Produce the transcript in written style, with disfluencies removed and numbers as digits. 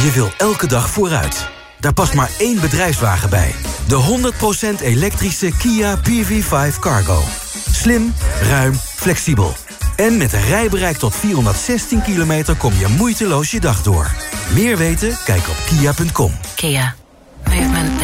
Je wil elke dag vooruit. Daar past maar één bedrijfswagen bij. De 100% elektrische Kia PV5 Cargo. Slim, ruim, flexibel. En met een rijbereik tot 416 kilometer kom je moeiteloos je dag door. Meer weten? Kijk op kia.com. Kia.